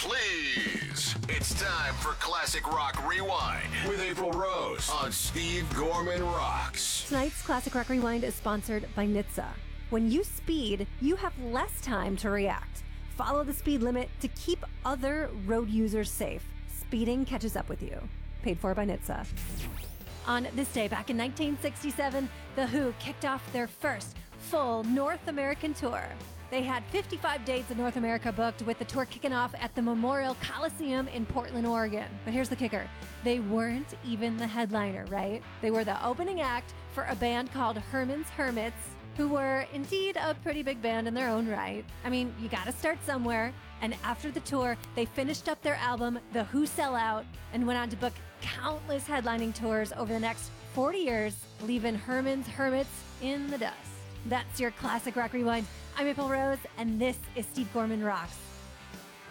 Please. It's time for Classic Rock Rewind with April Rose on Steve Gorman Rocks. Tonight's Classic Rock Rewind is sponsored by NHTSA. When you speed, you have less time to react. Follow the speed limit to keep other road users safe. Speeding catches up with you. Paid for by NHTSA. On this day, back in 1967, The Who kicked off their first full North American tour. They had 55 dates in North America booked, with the tour kicking off at the Memorial Coliseum in Portland, Oregon. But here's the kicker. They weren't even the headliner, right? They were the opening act for a band called Herman's Hermits, who were indeed a pretty big band in their own right. I mean, you gotta start somewhere. And after the tour, they finished up their album, The Who Sell Out, and went on to book countless headlining tours over the next 40 years, leaving Herman's Hermits in the dust. That's your Classic Rock Rewind. I'm April Rose, and this is Steve Gorman Rocks.